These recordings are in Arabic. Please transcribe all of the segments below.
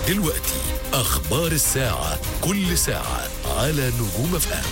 دلوقتي أخبار الساعة، كل ساعة على نجوم FM.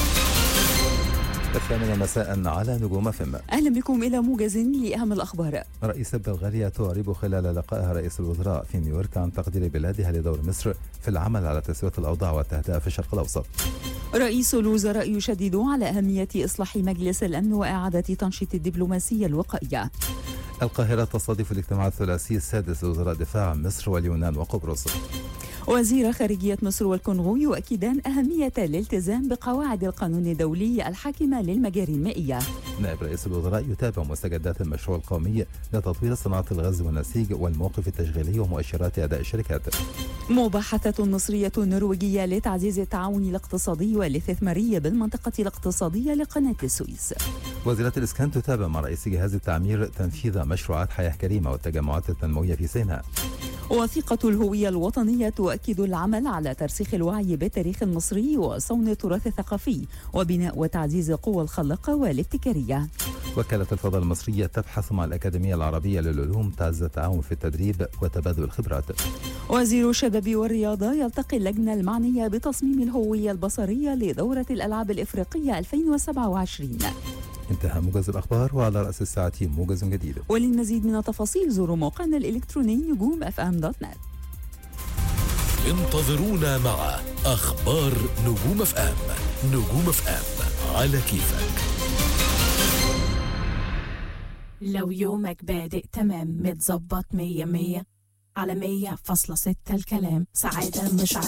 8 مساء على نجوم FM. أهلا بكم إلى موجز لأهم الأخبار. رئيس بلغاريا تعرب خلال لقائها رئيس الوزراء في نيويورك عن تقدير بلادها لدور مصر في العمل على تسوية الأوضاع والتهدئة في الشرق الأوسط. رئيس الوزراء يشدد على أهمية إصلاح مجلس الأمن وإعادة تنشيط الدبلوماسية الوقائية. القاهرة تستضيف الاجتماع الثلاثي السادس لوزراء دفاع مصر واليونان وقبرص. وزير خارجية مصر والكونغو يؤكدان أهمية الالتزام بقواعد القانون الدولي الحاكمة للمجاري المائية. نائب رئيس الوزراء يتابع مستجدات المشروع القومي لتطوير صناعة الغاز والنسيج والموقف التشغيلي ومؤشرات أداء الشركات. مباحثة مصرية نرويجية لتعزيز التعاون الاقتصادي والاستثماري بالمنطقة الاقتصادية لقناة السويس. وزيرة الإسكان تتابع مع رئيس جهاز التعمير تنفيذ مشروعات حياة كريمة والتجمعات التنموية في سيناء. وثيقة الهوية الوطنية تؤكد العمل على ترسيخ الوعي بالتاريخ المصري وصون التراث الثقافي وبناء وتعزيز القوى الخلاقة والابتكارية. وكالة الفضاء المصرية تبحث مع الأكاديمية العربية للعلوم تعزيز التعاون في التدريب وتبادل الخبرات. وزير الشباب والرياضة يلتقي اللجنة المعنية بتصميم الهوية البصرية لدورة الألعاب الإفريقية 2027. انتهى موجز الأخبار، وعلى رأس الساعة موجز جديد. وللمزيد من التفاصيل زوروا موقعنا الإلكتروني نجوم.fm.net. انتظرونا مع أخبار نجوم FM. نجوم FM على كيفك. لو يومك بادئ تمام متظبط 100 على 100.6 الكلام سعادة مش